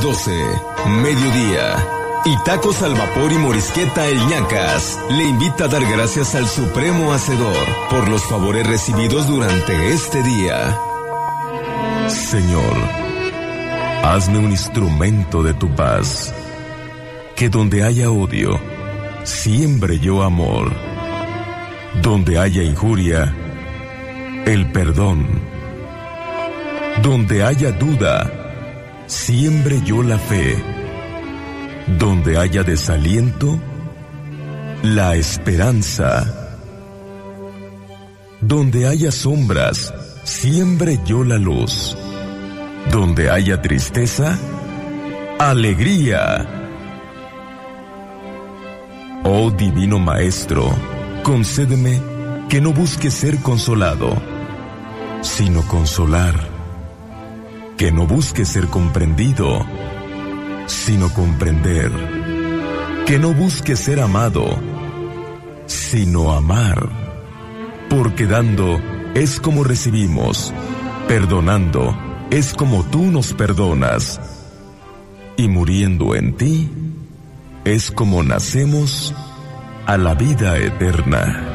12, mediodía. Y Tacos al Vapor y Morisqueta El Ñacas le invita a dar gracias al Supremo Hacedor por los favores recibidos durante este día. Señor, hazme un instrumento de tu paz, que donde haya odio, siembre yo amor, donde haya injuria, el perdón, donde haya duda, siembre yo la fe, donde haya desaliento, la esperanza, donde haya sombras, siembre yo la luz, donde haya tristeza, alegría. Oh Divino Maestro, concédeme que no busque ser consolado, sino consolar, que no busque ser comprendido, sino comprender, que no busque ser amado, sino amar, porque dando es como recibimos, perdonando es como tú nos perdonas, y muriendo en ti es como nacemos a la vida eterna.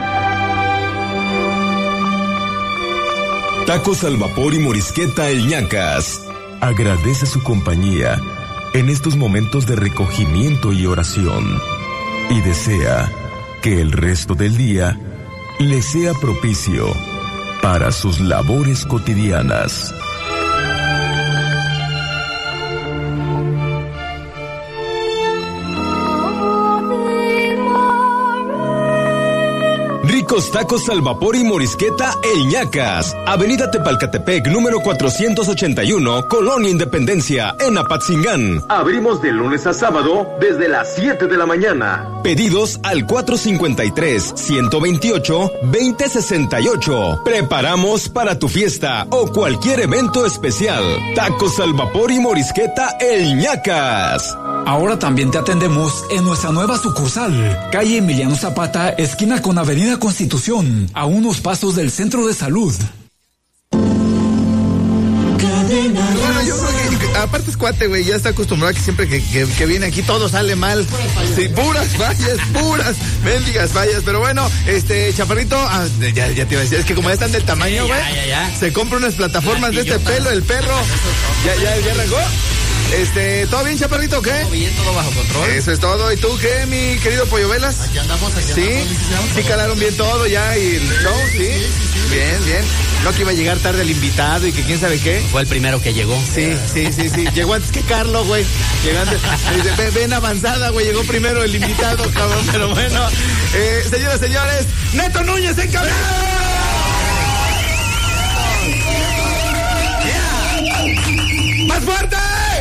Tacos al Vapor y Morisqueta El Ñacas agradece su compañía en estos momentos de recogimiento y oración, y desea que el resto del día le sea propicio para sus labores cotidianas. Ricos Tacos al Vapor y Morisqueta El Ñacas, Avenida Tepalcatepec, número 481, Colonia Independencia, en Apatzingán. Abrimos de lunes a sábado desde las 7 de la mañana. Pedidos al 453-128-2068. Preparamos para tu fiesta o cualquier evento especial. Tacos al Vapor y Morisqueta El Ñacas. Ahora también te atendemos en nuestra nueva sucursal, calle Emiliano Zapata, esquina con Avenida Constitución, a unos pasos del Centro de Salud. Bueno, yo creo que aparte es cuate, güey, ya está acostumbrado a que siempre que viene aquí todo sale mal. Sí, puras mendigas fallas, pero bueno, Chaparrito, ya te iba a decir, es que como ya están del tamaño, güey, se compra unas plataformas de este pelo, el perro, ya arrancó. ¿Todo bien, Chaparrito, o qué? Todo bien, todo bajo control. Eso es todo. ¿Y tú qué, mi querido Pollo Velas? Aquí andamos. ¿Sí? ¿Sí calaron bien todo ya y el show? ¿Sí? Bien. No que iba a llegar tarde el invitado y que quién sabe qué. Fue el primero que llegó. Sí. Llegó antes que Carlos, güey. Llegando. Ven avanzada, güey. Llegó primero el invitado, cabrón. Pero bueno. Señoras, señores, Neto Núñez en cabeza. ¡Más fuerte!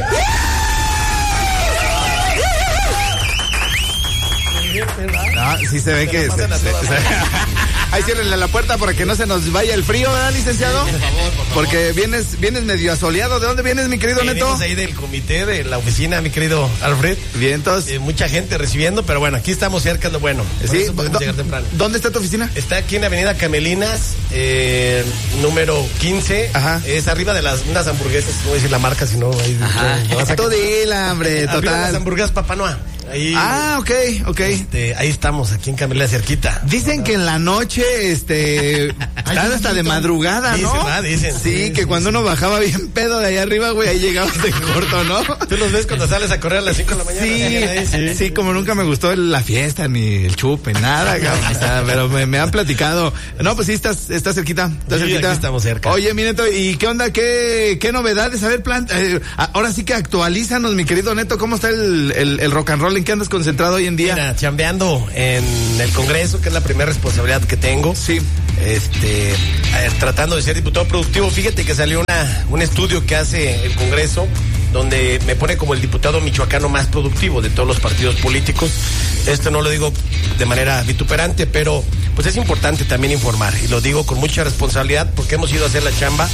No, sí se ve que... Ahí ciérrenle la puerta para que no se nos vaya el frío, ¿verdad, licenciado? Sí, por favor. Porque vienes medio asoleado. ¿De dónde vienes, mi querido Neto? Venimos ahí del comité de la oficina, mi querido Alfred. Vientos. Mucha gente recibiendo, pero bueno, aquí estamos cerca, lo bueno. Sí, llegar temprano. ¿Dónde está tu oficina? Está aquí en Avenida Camelinas, número 15. Ajá. Es arriba de unas hamburguesas, no voy a decir la marca, sino ahí. Tú dila, hombre, total. Arriba de las hamburguesas Papanoa. Ahí, ok. Ahí estamos, aquí en Camelinas, cerquita. Dicen que en la noche, están hasta de madrugada, ¿no? Dicen. Sí, que cuando uno bajaba bien pedo de allá arriba, güey, ahí llegabas de corto, ¿no? Tú los ves cuando sales a correr a las 5 de la mañana. Sí, como nunca me gustó la fiesta, ni el chupe, nada, cabrón. O sea, pero me han platicado. No, pues sí, estás cerquita. Aquí estamos cerca. Oye, mi Neto, ¿y qué onda? ¿Qué novedades? A ver, ahora sí que actualízanos, mi querido Neto, ¿cómo está el rock and roll? ¿En qué andas concentrado hoy en día? Mira, chambeando en el Congreso, que es la primera responsabilidad que tengo. Sí. Tratando de ser diputado productivo. Fíjate que salió un estudio que hace el Congreso, donde me pone como el diputado michoacano más productivo de todos los partidos políticos. Esto no lo digo de manera vituperante, pero pues es importante también informar, y lo digo con mucha responsabilidad porque hemos ido a hacer la chamba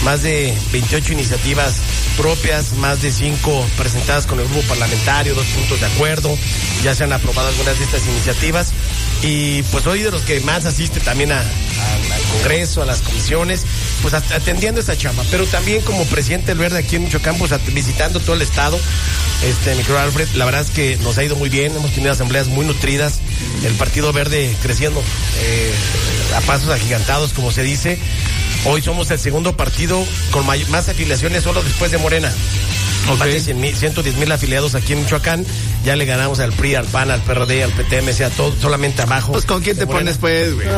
más de 28 iniciativas propias, más de 5 presentadas con el grupo parlamentario, 2 puntos de acuerdo, ya se han aprobado algunas de estas iniciativas y pues soy de los que más asiste también al Congreso, a las comisiones, pues atendiendo esta chamba, pero también como presidente del Verde aquí en Michoacán, pues visitando todo el estado. Mi querido Alfred, la verdad es que nos ha ido muy bien, hemos tenido asambleas muy nutridas, el Partido Verde creciendo a pasos agigantados, como se dice. Hoy somos el segundo partido con más afiliaciones solo después de Morena. Okay. Más de 110,000 afiliados aquí en Michoacán. Ya le ganamos al PRI, al PAN, al PRD, al PTM, sea todo solamente abajo. Pues ¿con quién te pones pues, güey?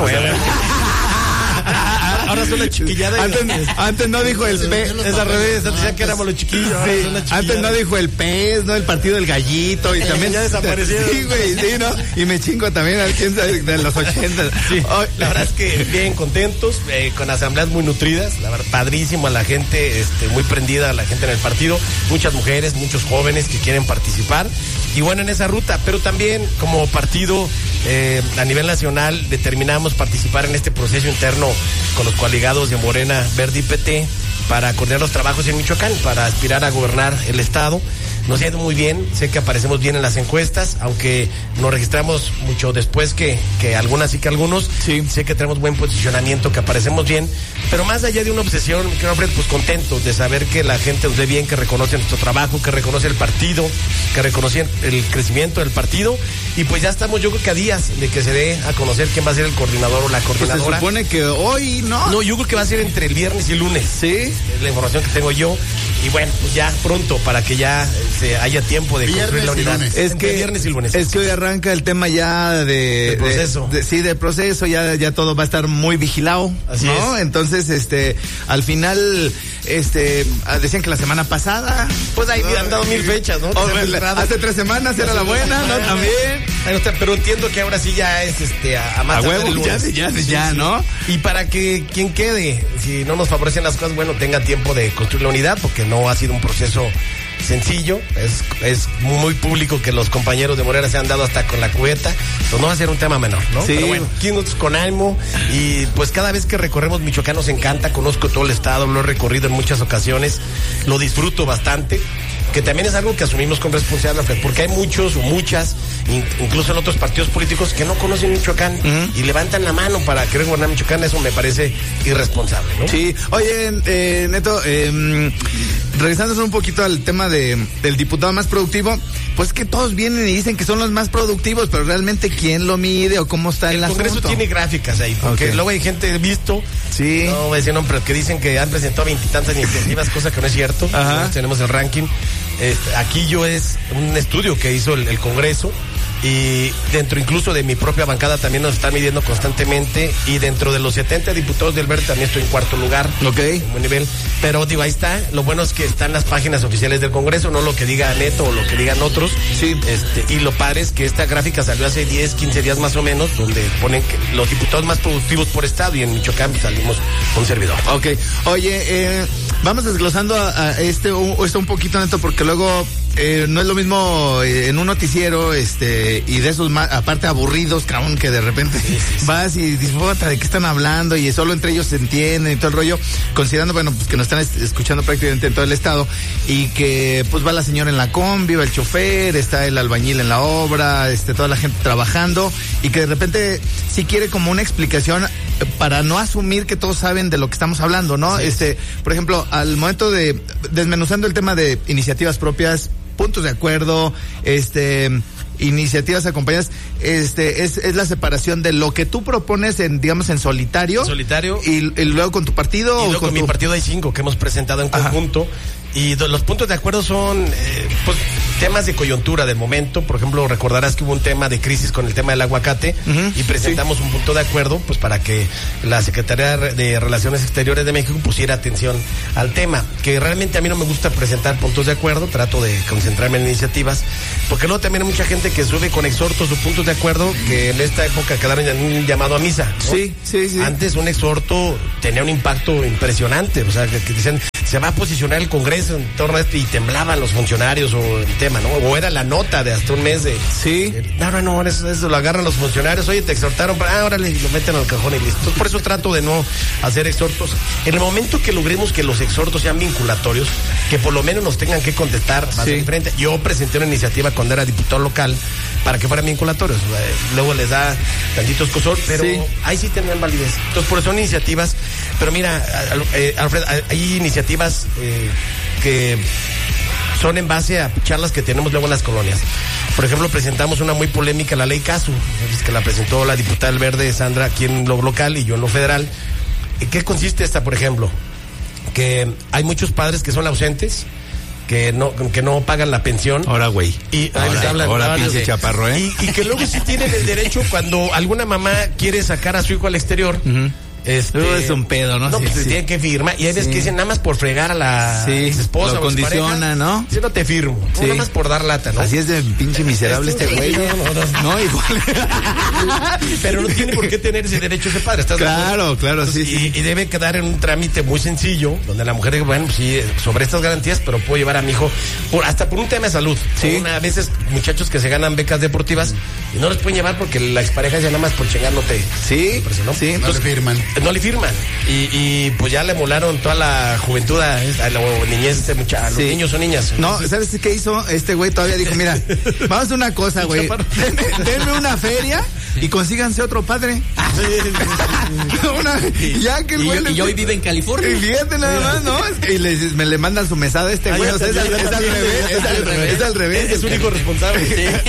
Ahora son la chiquillada. Antes no dijo el pez. Es al revés, antes decía que éramos los chiquillos. Sí, antes no dijo el pez, ¿no? El partido del gallito. Y también ya desaparecieron. Sí, güey, sí, ¿no? Y me chingo también al quién sabe de los 80. Sí, la verdad es que bien contentos, con asambleas muy nutridas. La verdad, padrísimo a la gente, muy prendida a la gente en el partido. Muchas mujeres, muchos jóvenes que quieren participar. Y bueno, en esa ruta, pero también como partido a nivel nacional determinamos participar en este proceso interno con los coaligados de Morena, Verde y PT para coordinar los trabajos en Michoacán, para aspirar a gobernar el estado. Nos ha ido muy bien, sé que aparecemos bien en las encuestas, aunque nos registramos mucho después que algunas y que algunos. Sí. Sé que tenemos buen posicionamiento, que aparecemos bien, pero más allá de una obsesión, pues contentos de saber que la gente nos ve bien, que reconoce nuestro trabajo, que reconoce el partido, que reconoce el crecimiento del partido, y pues ya estamos, yo creo que a días de que se dé a conocer quién va a ser el coordinador o la coordinadora. Pues se supone que hoy, ¿no? No, yo creo que va a ser entre el viernes y el lunes. Sí. Es la información que tengo yo. Y bueno, pues ya pronto para que ya haya tiempo de construir la unidad. Es que viernes y lunes. Es que hoy arranca el tema ya de proceso. De proceso, ya todo va a estar muy vigilado. Así ¿no? es. Entonces, al final, decían que la semana pasada. Pues ahí han dado 1000 fechas, ¿no? Hace 3 semanas era la buena, ¿no? También. Pero entiendo que ahora sí ya es a más a huevo, ya, ¿no? Y para que quien quede, si no nos favorecen las cosas, bueno, tenga tiempo de construir la unidad, porque no ha sido un proceso sencillo, es muy público que los compañeros de Morena se han dado hasta con la cubeta, pues no va a ser un tema menor, ¿no? Sí. Pero bueno, aquí nosotros con ánimo, y pues cada vez que recorremos Michoacán nos encanta, conozco todo el estado, lo he recorrido en muchas ocasiones, lo disfruto bastante, que también es algo que asumimos con responsabilidad, porque hay muchos o muchas, incluso en otros partidos políticos, que no conocen Michoacán y levantan la mano para querer gobernar Michoacán. Eso me parece irresponsable, ¿no? Sí. Oye, Neto, regresándonos un poquito al tema del diputado más productivo, pues que todos vienen y dicen que son los más productivos, pero realmente ¿quién lo mide o cómo está el asunto? El Congreso tiene gráficas ahí, porque luego hay gente visto, sí, no voy a decir nombre, pero que dicen que han presentado 20 y tantas iniciativas, cosa que no es cierto. Tenemos el ranking. Aquí es un estudio que hizo el Congreso, y dentro incluso de mi propia bancada también nos están midiendo constantemente, y dentro de los 70 diputados del Verde también estoy en cuarto lugar. En buen nivel. Pero digo, ahí está, lo bueno es que están las páginas oficiales del Congreso, no lo que diga Neto o lo que digan otros. Sí. Y lo padre es que esta gráfica salió hace 10, 15 días más o menos, donde ponen que los diputados más productivos por estado, y en Michoacán salimos un servidor. Ok. Oye, vamos desglosando a esto un poquito, Neto, porque luego no es lo mismo en un noticiero, y de esos más, aparte aburridos, cabrón, que de repente vas y disfruta de qué están hablando y solo entre ellos se entienden y todo el rollo, considerando, bueno, pues que nos están escuchando prácticamente en todo el estado, y que pues va la señora en la combi, va el chofer, está el albañil en la obra, toda la gente trabajando, y que de repente sí quiere como una explicación para no asumir que todos saben de lo que estamos hablando, ¿no? Sí. Por ejemplo, al momento de desmenuzando el tema de iniciativas propias, puntos de acuerdo, iniciativas acompañadas, es la separación de lo que tú propones en solitario. Y luego con tu partido. Y luego con mi partido hay 5 que hemos presentado en conjunto. Y los puntos de acuerdo son pues temas de coyuntura del momento. Por ejemplo, recordarás que hubo un tema de crisis con el tema del aguacate, y presentamos un punto de acuerdo pues para que la Secretaría de Relaciones Exteriores de México pusiera atención al tema, que realmente a mí no me gusta presentar puntos de acuerdo, trato de concentrarme en iniciativas, porque luego también hay mucha gente que sube con exhortos o puntos de acuerdo que en esta época quedaron en un llamado a misa, ¿no? Sí. Antes un exhorto tenía un impacto impresionante, o sea, que dicen, se va a posicionar el Congreso en torno a esto y temblaban los funcionarios o el tema, ¿no? O era la nota de hasta un mes de... Sí. No, eso lo agarran los funcionarios, oye, te exhortaron, órale, y lo meten al cajón y listo. Entonces, por eso trato de no hacer exhortos. En el momento que logremos que los exhortos sean vinculatorios, que por lo menos nos tengan que contestar más de frente. Yo presenté una iniciativa cuando era diputado local para que fueran vinculatorios. Luego les da tantito escosor, pero ahí sí tendrán validez. Entonces, por eso son iniciativas. Pero mira, Alfred, hay iniciativas que son en base a charlas que tenemos luego en las colonias. Por ejemplo, presentamos una muy polémica, la ley Casu, que la presentó la diputada del Verde, Sandra, aquí en lo local y yo en lo federal. ¿En qué consiste esta, por ejemplo? Que hay muchos padres que son ausentes, que no pagan la pensión. Ahora, güey. Y ahora pinche chaparro, ¿eh? Y que luego sí tienen el derecho cuando alguna mamá quiere sacar a su hijo al exterior. Luego es un pedo, ¿no? No, pues tienen que firmar. Y hay veces que dicen nada más por fregar a la esposa lo o condiciona, ¿no? Dice, no te firmo. Nada más por dar lata, ¿no? Así es de pinche miserable este güey. No, igual. Pero no tiene por qué tener ese derecho ese padre. ¿Estás claro, sí. Y debe quedar en un trámite muy sencillo, donde la mujer dice, bueno, pues sí, sobre estas garantías, pero puedo llevar a mi hijo hasta por un tema de salud. Sí. A veces muchachos que se ganan becas deportivas y no les pueden llevar porque la expareja ya nada más por chingar no te... Sí, sí. No le firman. No le firman. Y pues ya le molaron toda la juventud a la niñez, los niños o niñas. No, ¿sabes qué hizo? Este güey todavía dijo, mira, vamos a hacer una cosa, güey. Denme una feria y consíganse otro padre. Ya que el güey... Y hoy vive en California. Y fíjate nada más, ¿no? Y le mandan su mesada a este güey. O sea, es al revés. Es un hijo responsable.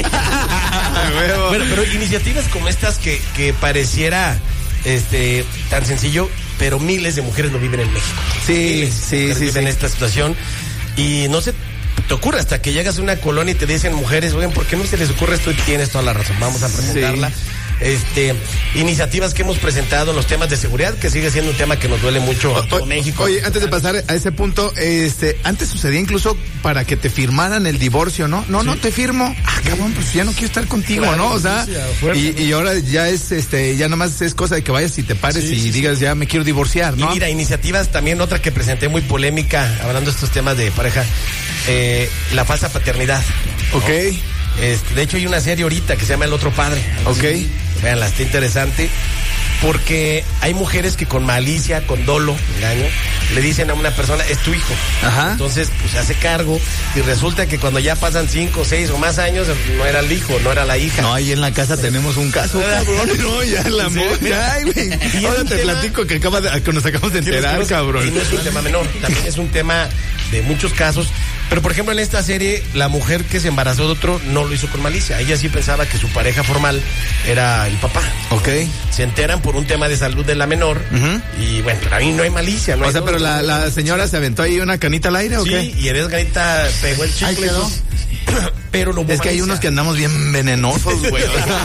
Pero iniciativas como estas que pareciera... tan sencillo, pero miles de mujeres lo viven en México. Sí. Viven esta situación y no se te ocurre hasta que llegas a una colonia y te dicen mujeres, oigan, ¿por qué no se les ocurre esto? Y tienes toda la razón, vamos a presentarla. Iniciativas que hemos presentado en los temas de seguridad, que sigue siendo un tema que nos duele mucho a todo México. Oye, antes de pasar a ese punto, antes sucedía incluso para que te firmaran el divorcio, ¿no? No te firmo. Cabrón, pues ya no quiero estar contigo, claro, ¿no? O sea, y ahora ya es, ya nomás es cosa de que vayas y te pares y digas, ya me quiero divorciar, ¿no? Y mira, iniciativas también, otra que presenté muy polémica, hablando de estos temas de pareja, la falsa paternidad, ¿no? Ok. De hecho hay una serie ahorita que se llama El Otro Padre. Ok. Véanla, está interesante. Porque hay mujeres que con malicia, con dolo, engaño, le dicen a una persona, es tu hijo. Ajá. Entonces, pues se hace cargo y resulta que cuando ya pasan 5, 6 o más años, no era el hijo, no era la hija. No, ahí en la casa tenemos un caso, cabrón. No, ya la moda. Güey. Ahora te platico que nos acabamos de enterar, cabrón. Y no es un tema menor, también es un tema de muchos casos. Pero, por ejemplo, en esta serie, la mujer que se embarazó de otro no lo hizo con malicia. Ella sí pensaba que su pareja formal era el papá. Ok. Se enteran por un tema de salud de la menor. Y bueno, pero ahí no hay malicia, ¿no? O sea, pero la señora se aventó ahí una canita al aire, ¿o qué? Sí, y en esa canita pegó el chicle. Pero no hubo es que hay unos que andamos bien venenosos, güey.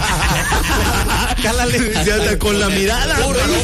Cálale. Ya con la mirada.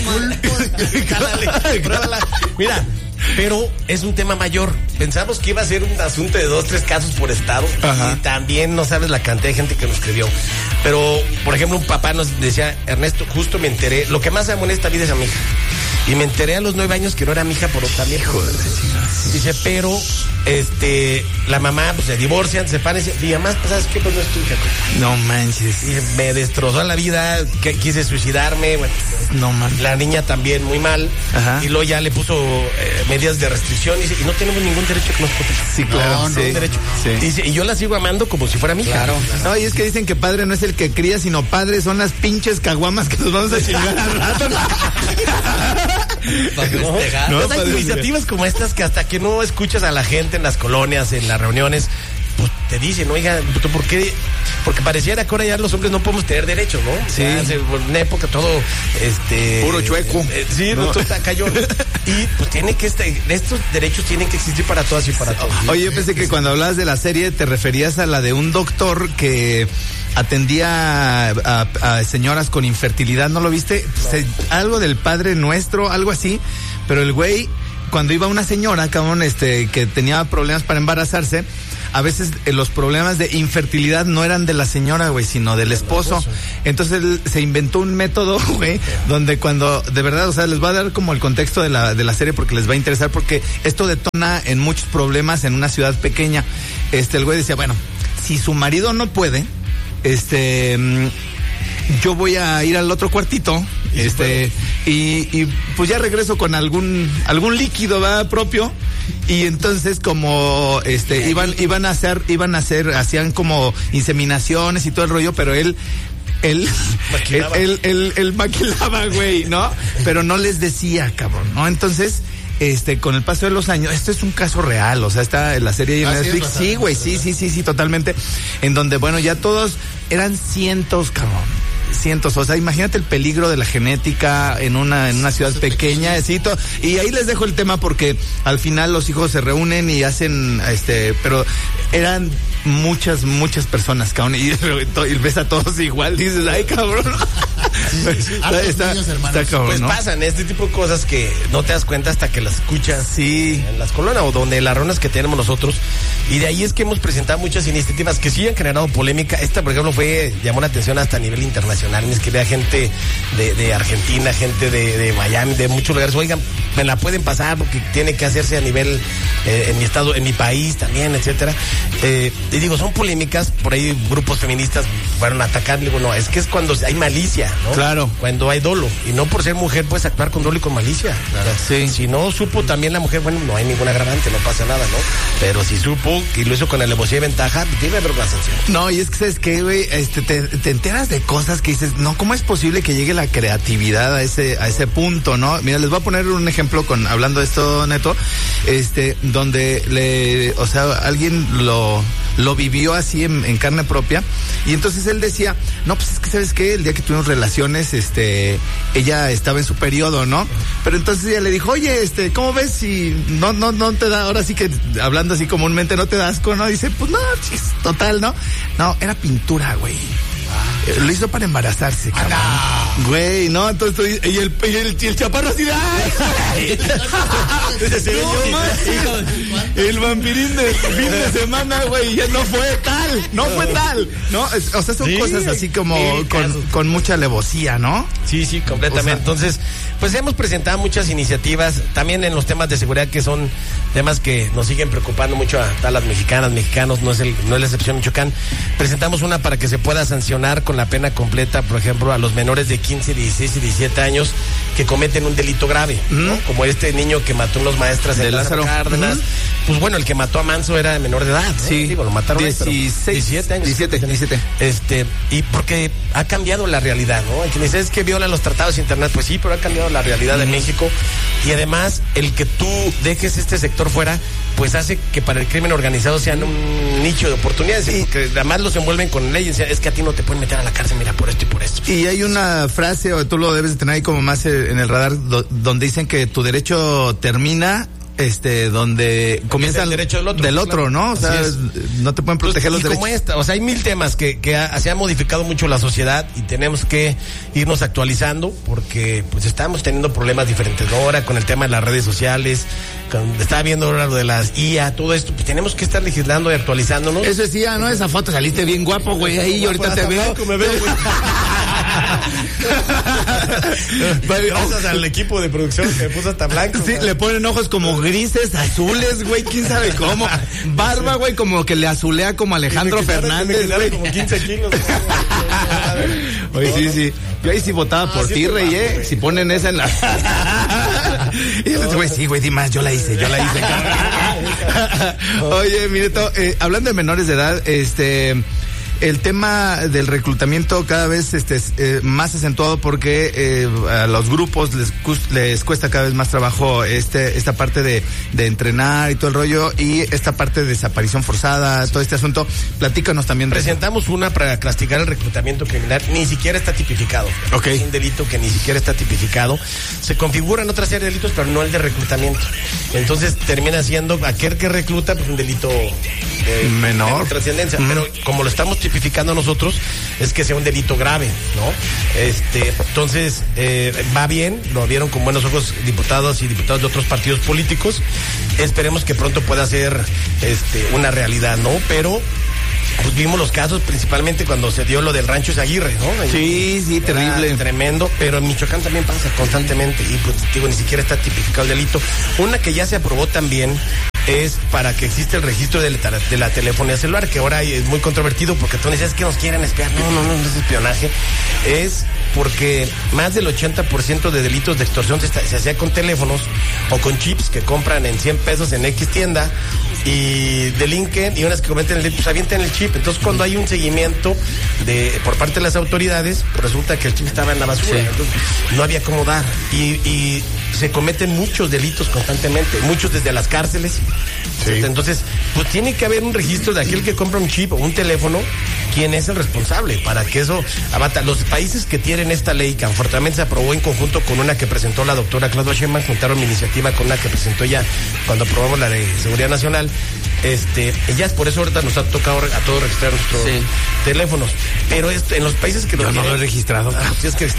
Cálale. Mira. Pero es un tema mayor. Pensamos que iba a ser un asunto de 2, 3 casos por estado. Ajá. Y también no sabes la cantidad de gente que nos escribió. Pero, por ejemplo, un papá nos decía, Ernesto, justo me enteré, lo que más amo en esta vida es a mi hija. Y me enteré a los 9 años que no era mi hija por otra vieja. Dice, pero la mamá pues, se divorcian, se separan y además, ¿sabes qué? Pues no es tu hija. No manches. Y me destrozó la vida, quise suicidarme. Bueno, no manches. La niña también muy mal. Ajá. Y luego ya le puso medidas de restricción y no tenemos ningún derecho que nos proteja. Sí, claro. No, derecho. Sí. Dice, y yo la sigo amando como si fuera mi hija. Claro. No, y es que dicen que padre no es el que cría, sino padre son las pinches caguamas que nos vamos a chingar al rato. No, hay iniciativas como estas que hasta que no escuchas a la gente en las colonias, en las reuniones, pues te dicen, oiga, ¿por qué? Porque pareciera que ahora ya los hombres no podemos tener derechos, ¿no? Sí. En una época todo, puro chueco. Sí, no, todo está cayó. Y pues estos derechos tienen que existir para todas y para todos. Oye, yo pensé que cuando hablabas de la serie te referías a la de un doctor que atendía a señoras con infertilidad, ¿no lo viste? No. Algo del Padre Nuestro, algo así, pero el güey, cuando iba una señora, cabrón, que tenía problemas para embarazarse, a veces los problemas de infertilidad no eran de la señora, güey, sino del esposo. Entonces él se inventó un método, güey, donde cuando, de verdad, o sea, les voy a dar como el contexto de la serie porque les va a interesar, porque esto detona en muchos problemas en una ciudad pequeña. El güey decía, bueno, si su marido no puede, yo voy a ir al otro cuartito, y pues ya regreso con algún líquido, ¿verdad? Propio. Y entonces como iban a hacer, hacían como inseminaciones y todo el rollo, pero él maquilaba, güey, ¿no? Pero no les decía, cabrón, ¿no? Entonces, con el paso de los años, esto es un caso real, o sea, está en la serie de Netflix, sí, güey, sí, totalmente, en donde, bueno, ya todos eran cientos, cabrón. Cientos, o sea, imagínate el peligro de la genética en una ciudad pequeña, y ahí les dejo el tema porque al final los hijos se reúnen y hacen, pero eran muchas personas, cabrón, y ves a todos igual, dices, ay, cabrón. Está cabrón, pues ¿no? Pasan este tipo de cosas que no te das cuenta hasta que las escuchas en las colonias o donde las reuniones que tenemos nosotros, y de ahí es que hemos presentado muchas iniciativas que sí han generado polémica. Esta, por ejemplo, llamó la atención hasta a nivel internacional. Es que vea gente de Argentina, gente de Miami, de muchos lugares. Oigan, me la pueden pasar porque tiene que hacerse a nivel en mi estado, en mi país también, etcétera. Y digo, son polémicas. Por ahí grupos feministas fueron a atacar. Digo, no, es que es cuando hay malicia, ¿no? Claro. Cuando hay dolo. Y no por ser mujer puedes actuar con dolo y con malicia. Claro. Sí. Si no supo también la mujer, bueno, no hay ningún agravante, no pasa nada, ¿no? Pero si supo y lo hizo con alevosía y ventaja, debe haber una sanción. No, y es que, ¿sabes qué, güey? Te enteras de cosas que dices, no, ¿cómo es posible que llegue la creatividad a ese punto, no? Mira, les voy a poner un ejemplo hablando de esto, Neto, donde alguien lo vivió así en carne propia, y entonces él decía, no, pues es que, ¿sabes qué? El día que tuvimos relaciones, ella estaba en su periodo, ¿no? Pero entonces ella le dijo, oye, ¿cómo ves si no te da, ahora sí que hablando así comúnmente, no te da asco, ¿no? Dice, pues no, total, ¿no? No, era pintura, güey. Lo hizo para embarazarse, cabrón. Güey, no, entonces y el chaparro así de ¡ay! El vampirín de fin de semana, güey, ya no fue tal. ¿No? O sea, son cosas así como con mucha alevosía, ¿no? Sí, completamente. O sea, entonces, pues hemos presentado muchas iniciativas, también en los temas de seguridad, que son temas que nos siguen preocupando mucho a las mexicanos, no es la excepción en Michoacán. Presentamos una para que se pueda sancionar con la pena completa, por ejemplo, a los menores de 15, 16 y 17 años que cometen un delito grave, ¿no? Como este niño que mató a unos maestras de Lázaro Cárdenas. Pues bueno, el que mató a Manso era de menor de edad, ¿no? Sí. Digo, lo mataron 17 años. 17. Y porque ha cambiado la realidad, ¿no? El que dice es que viola los tratados de internet, pues sí, pero ha cambiado la realidad de México, y además el que tú dejes este sector fuera, pues hace que para el crimen organizado sean un nicho de oportunidades, porque además los envuelven con leyes, es que a ti no te pueden meter a la cárcel, mira, por esto y por esto. Y hay una frase, o tú lo debes de tener ahí como más en el radar, donde dicen que tu derecho termina donde comienza el derecho del otro, ¿no? O sea, no te pueden proteger los derechos. O sea, hay mil temas que se ha modificado mucho la sociedad y tenemos que irnos actualizando porque pues estamos teniendo problemas diferentes, ¿no? Ahora con el tema de las redes sociales, estaba viendo ahora lo de las IA, todo esto, pues tenemos que estar legislando y actualizándonos. Eso es IA, ¿no? Esa foto saliste bien guapo, güey, ahí ahorita te veo. Me veo, güey. Gracias al equipo de producción que me puso hasta blanco. Sí, le ponen ojos como grises, azules, güey, quién sabe cómo. Barba, güey, como que le azulea como Alejandro Fernández, güey. Como 15 kilos. Oye, sí. Yo ahí sí votaba por ti, Rey, Si ponen esa en la... Y entonces, güey, sí, güey, di más, yo la hice. Oye, Mireto, hablando de menores de edad, el tema del reclutamiento cada vez más acentuado porque a los grupos les cuesta cada vez más trabajo esta parte de entrenar y todo el rollo, y esta parte de desaparición forzada, todo este asunto. Platícanos también. Presentamos una para castigar el reclutamiento criminal, ni siquiera está tipificado. Okay. Es un delito que ni siquiera está tipificado. Se configuran otra serie de delitos, pero no el de reclutamiento. Entonces termina siendo aquel que recluta pues un delito menor trascendencia, pero como lo estamos tipificando nosotros es que sea un delito grave, ¿no? Entonces, va bien, lo vieron con buenos ojos diputados y diputados de otros partidos políticos. Esperemos que pronto pueda ser una realidad, ¿no? Pero pues vimos los casos principalmente cuando se dio lo del Rancho Izaguirre, ¿no? Sí, terrible. Tremendo, pero en Michoacán también pasa constantemente y pues digo, ni siquiera está tipificado el delito. Una que ya se aprobó también es para que exista el registro de la telefonía celular, que ahora es muy controvertido porque tú dices que nos quieren espiar. No es espionaje. Es porque más del 80% de delitos de extorsión se hacía con teléfonos o con chips que compran en 100 pesos en X tienda y delinquen, y unas que cometen el delito, pues avientan el chip. Entonces cuando hay un seguimiento por parte de las autoridades, pues resulta que el chip estaba en la basura. Sí. Entonces no había cómo dar. Y se cometen muchos delitos constantemente, muchos desde las cárceles. Sí. Entonces, pues tiene que haber un registro de aquel que compra un chip o un teléfono, quién es el responsable, para que eso abata. Los países que tienen esta ley, que afortunadamente se aprobó en conjunto con una que presentó la doctora Claudia Sheinbaum, juntaron mi iniciativa con una que presentó ella cuando aprobamos la de Seguridad Nacional. Ellas por eso ahorita nos ha tocado a todos registrar nuestros teléfonos, pero en los países que yo no lo he registrado. Es que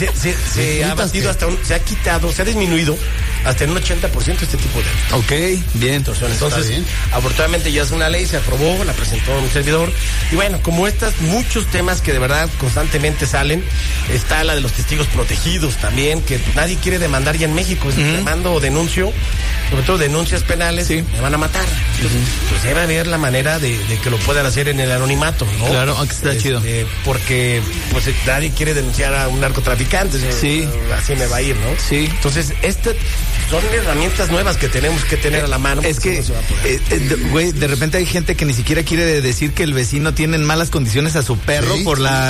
se ha batido se ha quitado, se ha disminuido hasta en un 80% este tipo de. Ok, bien. Entonces, afortunadamente ya es una ley, se aprobó, la presentó un servidor. Y bueno, como muchos temas que de verdad constantemente salen, está la de los testigos protegidos también, que nadie quiere demandar ya en México. Demando o denuncio, sobre todo denuncias penales, me van a matar. Entonces, pues debe haber la manera de que lo puedan hacer en el anonimato, ¿no? Claro, aunque está chido. Porque pues nadie quiere denunciar a un narcotraficante. Sí. Así me va a ir, ¿no? Sí. Entonces, son herramientas nuevas que tenemos que tener a la mano. Es que, güey, de repente hay gente que ni siquiera quiere decir que el vecino tiene en malas condiciones a su perro por la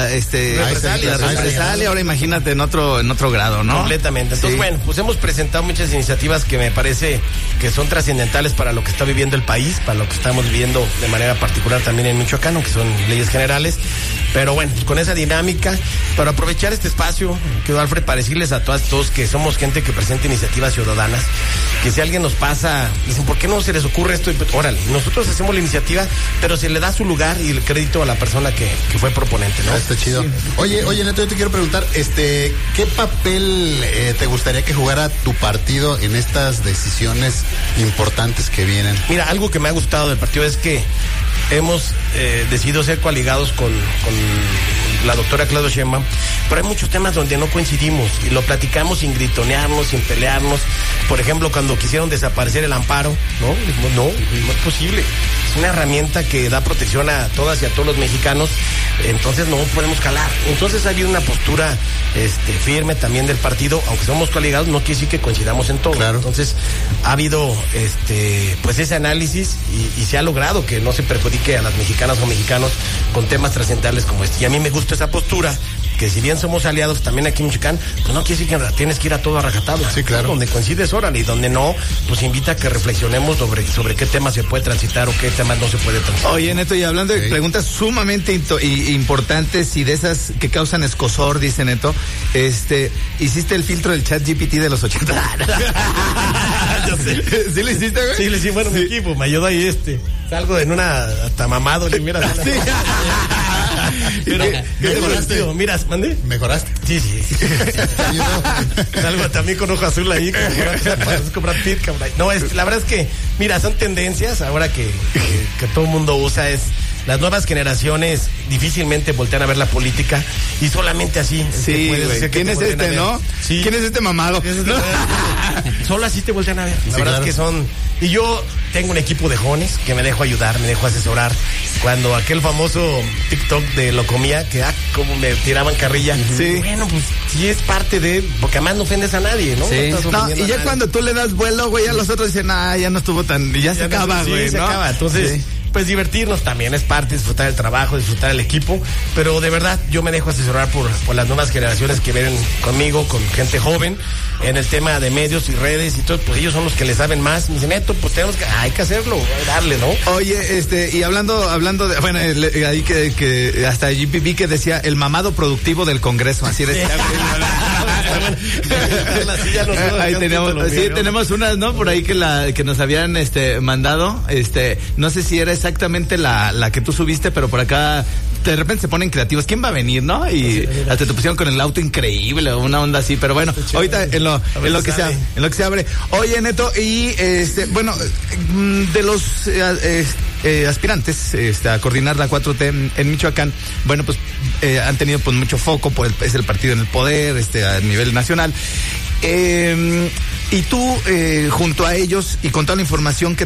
represalia. Ahora imagínate en otro grado, ¿no? Completamente. Entonces, bueno, pues hemos presentado muchas iniciativas que me parece que son trascendentales para lo que está viviendo el país, para lo que estamos viviendo de manera particular también en Michoacán, que son leyes generales. Pero bueno, pues con esa dinámica, para aprovechar este espacio, quedó Alfred, para decirles a todos que somos gente que presenta iniciativas ciudadanas, que si alguien nos pasa, dicen, ¿por qué no se les ocurre esto? Y pues, órale, nosotros hacemos la iniciativa, pero se le da su lugar y el crédito a la persona que fue proponente, ¿no? Está chido. Sí. Oye, Neto, yo te quiero preguntar, ¿qué papel te gustaría que jugara tu partido en estas decisiones importantes que vienen? Mira, algo que me ha gustado del partido es que hemos decidido ser coaligados con la doctora Claudia Sheinbaum, pero hay muchos temas donde no coincidimos y lo platicamos sin gritonearnos, sin pelearnos. Por ejemplo, cuando quisieron desaparecer el amparo, no es posible. Es una herramienta que da protección a todas y a todos los mexicanos, entonces no podemos calar. Entonces ha habido una postura firme también del partido, aunque somos coaligados, no quiere decir que coincidamos en todo. Claro. Entonces ha habido pues ese análisis y se ha logrado que no se perjudique a las mexicanas o mexicanos con temas trascendentales como este. Y a mí me gusta esa postura, que si bien somos aliados también aquí en Michoacán, pues no quiere decir que tienes que ir a todo a rajatabla. Sí, claro. Donde coincides, órale, y donde no, pues invita a que reflexionemos sobre qué temas se puede transitar o qué temas no se puede transitar. Oye, Neto, y hablando de preguntas sumamente importantes y de esas que causan escozor, dice Neto, ¿hiciste el filtro del ChatGPT de los 80? Yo sé. ¿Sí lo hiciste, güey? Sí, le hicimos, bueno, mi equipo, me ayudó ahí salgo en una hasta mamado, le mira. Sí. Pero mejoraste. Mira, ¿mandé? ¿Mejoraste? Sí. Salgo también con ojo azul ahí, parezco Brad Pitt, cabrón. No, la verdad es que, mira, son tendencias ahora que todo el mundo usa, las nuevas generaciones difícilmente voltean a ver la política y solamente así. Sí, güey. ¿Quién es no? Sí. ¿Quién es este mamado? ¿No? Solo así te voltean a ver. La verdad es que son. Y yo tengo un equipo de jóvenes que me dejo ayudar, me dejo asesorar. Cuando aquel famoso TikTok de lo comía, que como me tiraban carrilla. Sí. Bueno, pues sí es parte porque además no ofendes a nadie, ¿no? Sí. No, y ya cuando tú le das vuelo, güey, a los otros dicen, ya no estuvo tan. Y ya se acaba, güey. Se acaba. Entonces. Pues divertirnos también es parte, disfrutar el trabajo, disfrutar el equipo, pero de verdad yo me dejo asesorar por las nuevas generaciones que vienen conmigo, con gente joven, en el tema de medios y redes y todo, pues ellos son los que le saben más. Me dicen, Neto, pues hay que hacerlo, darle, ¿no? Oye, y hablando de, bueno, ahí que hasta allí vi que decía el mamado productivo del Congreso, así decía. Ahí tenemos unas, ¿no? Por ahí que nos habían mandado. No sé si era exactamente la que tú subiste, pero por acá de repente se ponen creativos. ¿Quién va a venir, no? Y hasta te pusieron con el auto increíble, una onda así, pero bueno, ahorita en lo que se abre. Oye, Neto, y bueno, de los aspirantes a coordinar la 4T en Michoacán, bueno, pues han tenido pues mucho foco, es el partido en el poder, a nivel nacional. Y tú, junto a ellos y con toda la información que